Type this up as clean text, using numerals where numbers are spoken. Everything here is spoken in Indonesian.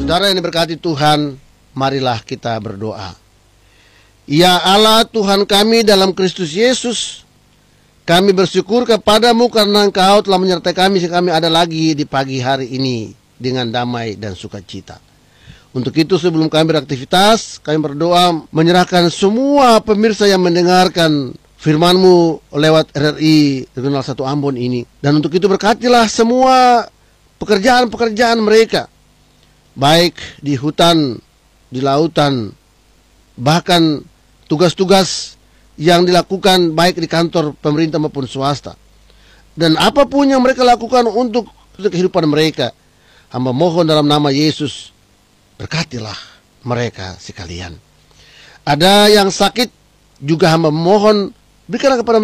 Saudara yang diberkati Tuhan, marilah kita berdoa. Ya Allah Tuhan kami dalam Kristus Yesus, kami bersyukur kepadamu karena Engkau telah menyertai kami sehingga kami ada lagi di pagi hari ini dengan damai dan sukacita. Untuk itu sebelum kami beraktivitas, kami berdoa menyerahkan semua pemirsa yang mendengarkan firman-Mu lewat RRI Regional 1 Ambon ini. Dan untuk itu berkatilah semua pekerjaan-pekerjaan mereka, baik di hutan, di lautan, bahkan tugas-tugas yang dilakukan baik di kantor pemerintah maupun swasta. Dan apapun yang mereka lakukan untuk kehidupan mereka, hamba mohon dalam nama Yesus, berkatilah mereka sekalian. Ada yang sakit, juga hamba mohon berikanlah kepada